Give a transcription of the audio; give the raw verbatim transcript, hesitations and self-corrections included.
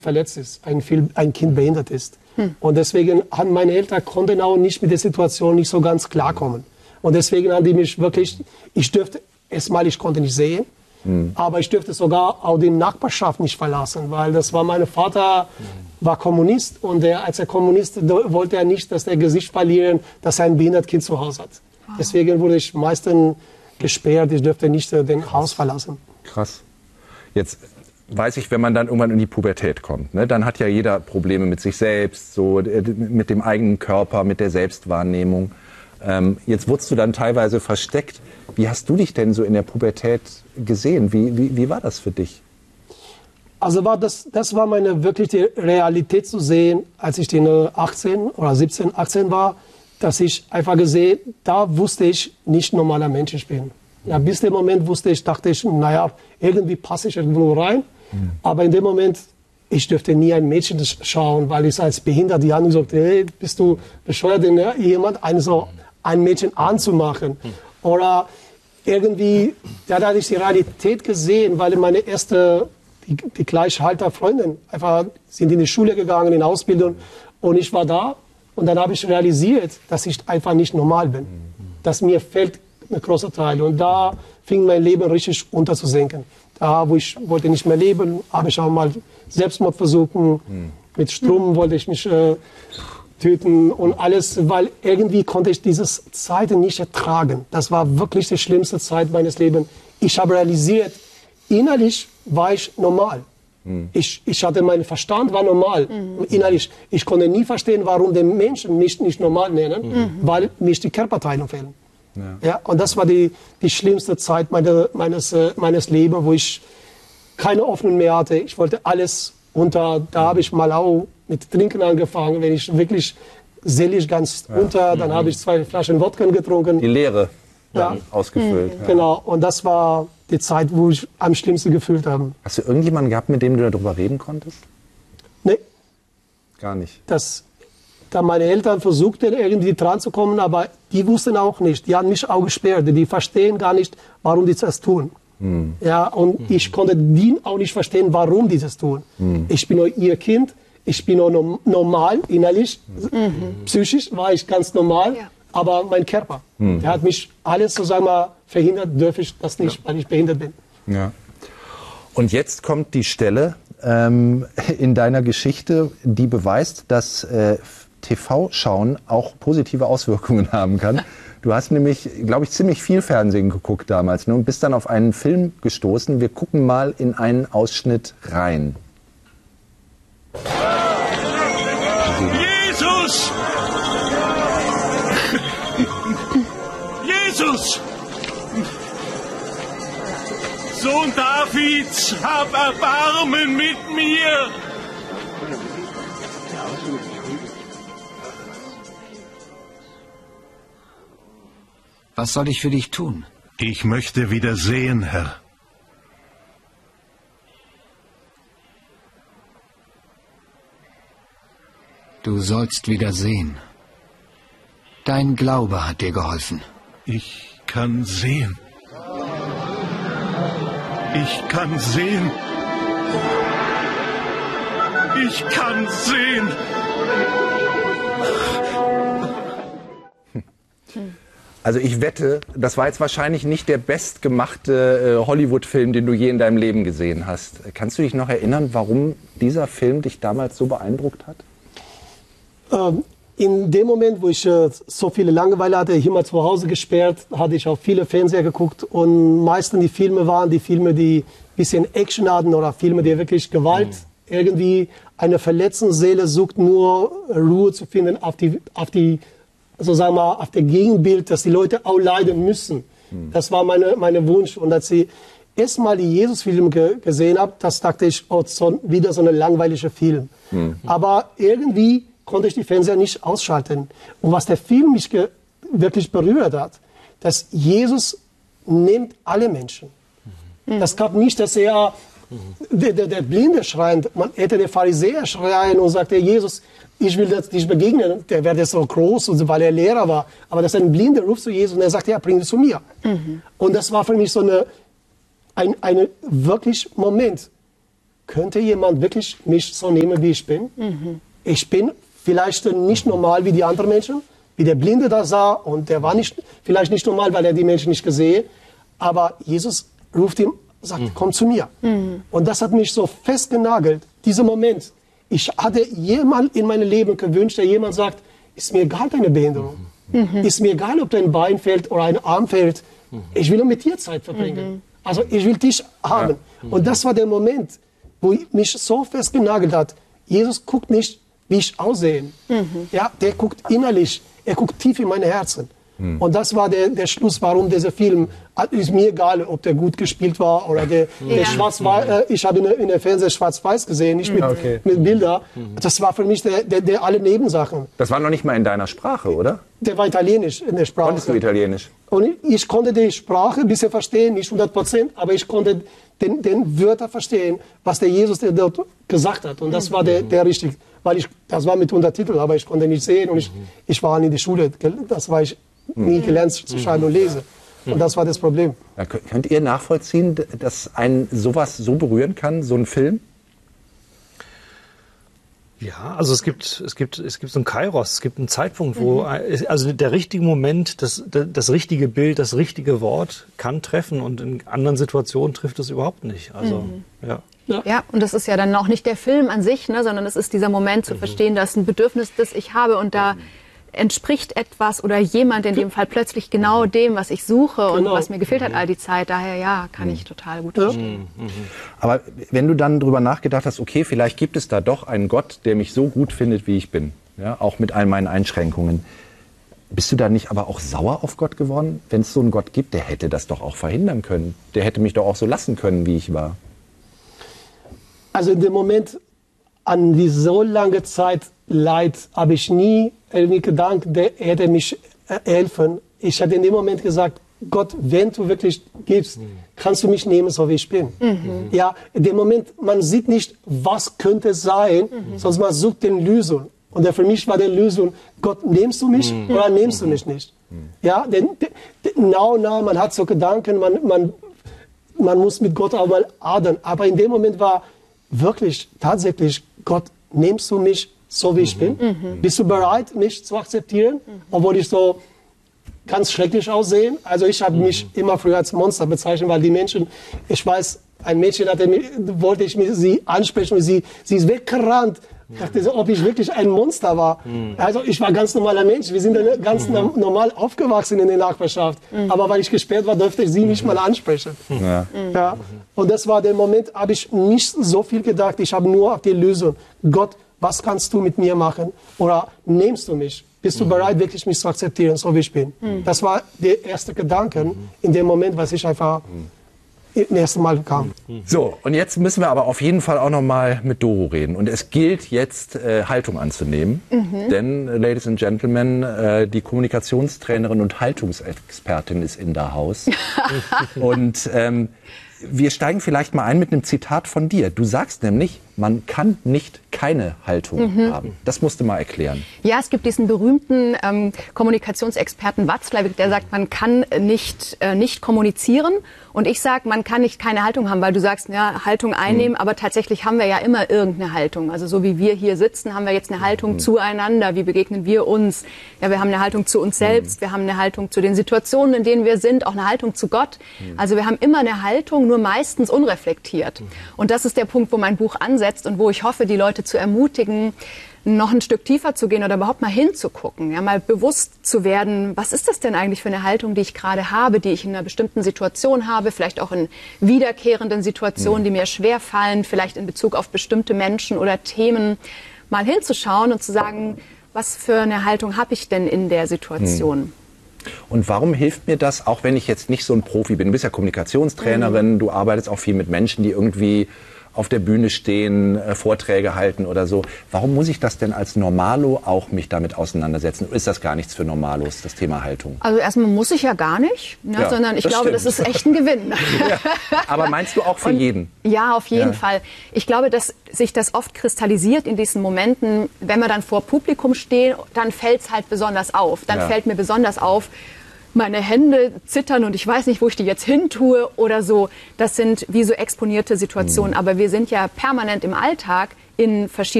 verletzt ist, ein, ein Kind behindert ist. Hm. Und deswegen haben meine Eltern konnten auch nicht mit der Situation nicht so ganz klarkommen. Und deswegen haben die mich wirklich, ich dürfte, erstmal, ich konnte nicht sehen, hm. aber ich dürfte sogar auch die Nachbarschaft nicht verlassen, weil das war, mein Vater war Kommunist und der, als er Kommunist wollte er nicht, dass der Gesicht verlieren, dass er ein behindertes Kind zu Hause hat. Wow. Deswegen wurde ich meistens gesperrt, ich dürfte nicht äh, den Haus verlassen. Krass. Jetzt weiß ich, wenn man dann irgendwann in die Pubertät kommt, ne, dann hat ja jeder Probleme mit sich selbst, so äh, mit dem eigenen Körper, mit der Selbstwahrnehmung. Ähm, jetzt wurdest du dann teilweise versteckt. Wie hast du dich denn so in der Pubertät gesehen? Wie, wie, wie war das für dich? Also war das, das war meine wirkliche Realität zu sehen, als ich den achtzehn oder siebzehn, achtzehn war, dass ich einfach gesehen, da wusste ich, nicht normaler Mensch ich bin. Ja, bis dem Moment wusste ich, dachte ich, naja, irgendwie passe ich irgendwo rein. Mhm. Aber in dem Moment, ich dürfte nie ein Mädchen schauen, weil ich als behindert, die haben gesagt, hey, bist du bescheuert, denn, ja, jemand ein, so, ein Mädchen anzumachen. Mhm. Oder irgendwie, ja, da hatte ich die Realität gesehen, weil meine erste, die, die Gleichalter-Freundin einfach sind in die Schule gegangen, in Ausbildung, und ich war da. Und dann habe ich realisiert, dass ich einfach nicht normal bin. Dass mir fehlt ein großer Teil. Und da fing mein Leben richtig unterzusenken. Da, wo ich wollte nicht mehr leben, habe ich auch mal Selbstmord versucht. Mhm. Mit Strom wollte ich mich äh, töten und alles, weil irgendwie konnte ich diese Zeit nicht ertragen. Das war wirklich die schlimmste Zeit meines Lebens. Ich habe realisiert, innerlich war ich normal. Ich, ich hatte, mein Verstand war normal, mhm. innerlich. Ich konnte nie verstehen, warum die Menschen mich nicht normal nennen, mhm. weil mich die Körperteile fehlen. Ja. Ja, und das war die, die schlimmste Zeit meine, meines, äh, meines Lebens, wo ich keine Hoffnung mehr hatte. Ich wollte alles unter, da habe ich mal auch mit Trinken angefangen, wenn ich wirklich seelisch ganz ja. unter, dann mhm. habe ich zwei Flaschen Wodka getrunken. Die Leere dann ja. ausgefüllt. Mhm. Ja. Genau, und das war die Zeit, wo ich am schlimmsten gefühlt habe. Hast du irgendjemanden gehabt, mit dem du darüber reden konntest? Nee. Gar nicht? Das, da meine Eltern versuchten, irgendwie dran zu kommen, aber die wussten auch nicht. Die haben mich auch gesperrt. Die verstehen gar nicht, warum die das tun. Hm. Ja, und hm. ich konnte die auch nicht verstehen, warum die das tun. Hm. Ich bin nur ihr Kind. Ich bin nur normal, innerlich. Mhm. Psychisch war ich ganz normal. Ja. Aber mein Körper, hm. der hat mich alles, so sagen wir, verhindert, dürfe ich das nicht, ja. weil ich behindert bin. Ja. Und jetzt kommt die Stelle ähm, in deiner Geschichte, die beweist, dass äh, T V-Schauen auch positive Auswirkungen haben kann. Du hast nämlich, glaube ich, ziemlich viel Fernsehen geguckt damals, ne, und bist dann auf einen Film gestoßen. Wir gucken mal in einen Ausschnitt rein. Jesus! Jesus! Sohn Davids, hab Erbarmen mit mir! Was soll ich für dich tun? Ich möchte wieder sehen, Herr. Du sollst wieder sehen. Dein Glaube hat dir geholfen. Ich kann sehen. Ich kann sehen. Ich kann sehen. Also ich wette, das war jetzt wahrscheinlich nicht der bestgemachte äh, Hollywood-Film, den du je in deinem Leben gesehen hast. Kannst du dich noch erinnern, warum dieser Film dich damals so beeindruckt hat? Ähm, in dem Moment, wo ich äh, so viele Langeweile hatte, ich immer zu Hause gesperrt, hatte ich auch viele Fernseher geguckt und meistens die Filme waren die Filme, die ein bisschen Action hatten oder Filme, die wirklich Gewalt, mhm. irgendwie eine verletzte Seele sucht, nur Ruhe zu finden auf die, auf die so sagen wir, auf der Gegenbild, dass die Leute auch leiden müssen. Mhm. Das war meine, meine Wunsch. Und als ich erstmal die Jesus-Filme ge gesehen habe, das dachte ich, oh, so, wieder so ein langweiliger Film. Mhm. Aber irgendwie konnte ich die Fernseher nicht ausschalten. Und was der Film mich wirklich berührt hat, dass Jesus nimmt alle Menschen. Mhm. Das gab nicht, dass er mhm. der, der, der Blinde schreit. Man hätte der Pharisäer schreien und sagte, Jesus, ich will das nicht begegnen. Der wäre so groß, und so, weil er Lehrer war. Aber das ist ein Blinder, ruft zu Jesus und er sagt, ja, bring ihn zu mir. Mhm. Und das war für mich so eine, ein eine wirklich Moment. könnte jemand wirklich mich so nehmen, wie ich bin? Mhm. Ich bin vielleicht nicht normal wie die anderen Menschen, wie der Blinde da sah, und der war nicht, vielleicht nicht normal, weil er die Menschen nicht gesehen. Aber Jesus ruft ihm, sagt, mhm. komm zu mir. Mhm. Und das hat mich so festgenagelt, dieser Moment. Ich hatte jemand in meinem Leben gewünscht, der jemand sagt, ist mir egal deine Behinderung. Mhm. Ist mir egal, ob dein Bein fehlt oder ein Arm fehlt. Mhm. Ich will nur mit dir Zeit verbringen. Mhm. Also ich will dich haben. Ja. Mhm. Und das war der Moment, wo mich so festgenagelt hat. Jesus guckt nicht, wie ich aussehe. Mhm. Ja, der guckt innerlich. Er guckt tief in meine Herzen. Mhm. Und das war der, der Schluss, warum dieser Film, ist mir egal, ob der gut gespielt war oder der, ja. der schwarz-weiß, äh, ich habe in, in der Fernsehen schwarz-weiß gesehen, nicht mit, okay. mit Bildern. Mhm. Das war für mich der, der, der alle Nebensachen. Das war noch nicht mal in deiner Sprache, oder? Der war italienisch in der Sprache. Konntest du Italienisch? Und ich, ich konnte die Sprache ein bisschen verstehen, nicht hundert Prozent, aber ich konnte den, den Wörter verstehen, was der Jesus der dort gesagt hat. Und das war der, der richtig, weil ich, das war mit Untertiteln, aber ich konnte nicht sehen und ich, ich war in der Schule, das war ich nie gelernt zu schreiben und lesen. Und das war das Problem. Ja, könnt ihr nachvollziehen, dass einen sowas so berühren kann, so ein Film? Ja, also es gibt, es gibt, es gibt so einen Kairos, es gibt einen Zeitpunkt, wo, mhm. also der richtige Moment, das, das richtige Bild, das richtige Wort kann treffen, und in anderen Situationen trifft es überhaupt nicht. Also, mhm. ja. Ja. ja, und das ist ja dann auch nicht der Film an sich, ne, sondern es ist dieser Moment zu mhm. verstehen, dass ein Bedürfnis, das ich habe, und da entspricht etwas oder jemand in dem Fall plötzlich genau dem, was ich suche genau. und was mir gefehlt hat all die Zeit. Daher, ja, kann ich total gut verstehen. Aber wenn du dann drüber nachgedacht hast, okay, vielleicht gibt es da doch einen Gott, der mich so gut findet, wie ich bin, ja, auch mit all meinen Einschränkungen. Bist du da nicht aber auch sauer auf Gott geworden? Wenn es so einen Gott gibt, der hätte das doch auch verhindern können. Der hätte mich doch auch so lassen können, wie ich war. Also in dem Moment, an die so lange Zeit Leid, habe ich nie irgendwie gedacht, der hätte mich helfen. Ich hatte in dem Moment gesagt, Gott, wenn du wirklich gibst, mhm. kannst du mich nehmen, so wie ich bin. Mhm. Ja, in dem Moment, man sieht nicht, was könnte sein, mhm. sondern man sucht den Lösung. Und für mich war die Lösung, Gott, nimmst du mich mhm. oder nimmst du mich nicht? Mhm. Ja, denn, now, now, man hat so Gedanken, man, man, man muss mit Gott auch mal adern. Aber in dem Moment war wirklich, tatsächlich, Gott, nimmst du mich so wie ich bin? Mhm. Bist du bereit, mich zu akzeptieren, mhm. obwohl ich so ganz schrecklich aussehe? Also ich habe mhm. mich immer früher als Monster bezeichnet, weil die Menschen, ich weiß, ein Mädchen hatte, wollte ich sie ansprechen und sie, sie ist weggerannt. Ich dachte so, ob ich wirklich ein Monster war. Mhm. Also ich war ein ganz normaler Mensch. Wir sind ganz mhm. normal aufgewachsen in der Nachbarschaft. Mhm. Aber weil ich gesperrt war, durfte ich sie nicht mal ansprechen. Ja. Ja. Und das war der Moment, habe ich nicht so viel gedacht. Ich habe nur auf die Lösung. Gott, was kannst du mit mir machen? Oder nimmst du mich? Bist du bereit, wirklich mich zu akzeptieren, so wie ich bin? Mhm. Das war der erste Gedanke mhm. in dem Moment, was ich einfach mhm. das erste Mal kam. So, und jetzt müssen wir aber auf jeden Fall auch noch mal mit Doro reden. Und es gilt jetzt, äh, Haltung anzunehmen. Mhm. Denn, Ladies and Gentlemen, äh, die Kommunikationstrainerin und Haltungsexpertin ist in der Haus. Und ähm, wir steigen vielleicht mal ein mit einem Zitat von dir. Du sagst nämlich, man kann nicht keine Haltung mhm. haben. Das musst du mal erklären. Ja, es gibt diesen berühmten ähm, Kommunikationsexperten Watzlawick, der sagt, man kann nicht, äh, nicht kommunizieren. Und ich sage, man kann nicht keine Haltung haben, weil du sagst, ja, Haltung einnehmen, mhm. aber tatsächlich haben wir ja immer irgendeine Haltung. Also so wie wir hier sitzen, haben wir jetzt eine Haltung mhm. zueinander. Wie begegnen wir uns? Ja, wir haben eine Haltung zu uns selbst, mhm. wir haben eine Haltung zu den Situationen, in denen wir sind, auch eine Haltung zu Gott. Mhm. Also wir haben immer eine Haltung, nur meistens unreflektiert. Mhm. Und das ist der Punkt, wo mein Buch ansetzt und wo ich hoffe, die Leute zu ermutigen, noch ein Stück tiefer zu gehen oder überhaupt mal hinzugucken, ja, mal bewusst zu werden, was ist das denn eigentlich für eine Haltung, die ich gerade habe, die ich in einer bestimmten Situation habe, vielleicht auch in wiederkehrenden Situationen, die mir schwer fallen, vielleicht in Bezug auf bestimmte Menschen oder Themen, mal hinzuschauen und zu sagen, was für eine Haltung habe ich denn in der Situation? Und warum hilft mir das, auch wenn ich jetzt nicht so ein Profi bin? Du bist ja Kommunikationstrainerin, mhm. du arbeitest auch viel mit Menschen, die irgendwie auf der Bühne stehen, äh, Vorträge halten oder so. Warum muss ich das denn als Normalo auch mich damit auseinandersetzen? Ist das gar nichts für Normalos, das Thema Haltung? Also erstmal muss ich ja gar nicht, ne, ja, sondern ich glaube, stimmt. das ist echt ein Gewinn. Ja. Aber meinst du auch für Und, jeden? Ja, auf jeden ja. Fall. Ich glaube, dass sich das oft kristallisiert in diesen Momenten, wenn wir dann vor Publikum stehen, dann fällt es halt besonders auf. Dann ja. fällt mir besonders auf, meine Hände zittern und ich weiß nicht, wo ich die jetzt hin tue oder so. Das sind wie so exponierte Situationen. Mhm. Aber wir sind ja permanent im Alltag in verschiedenen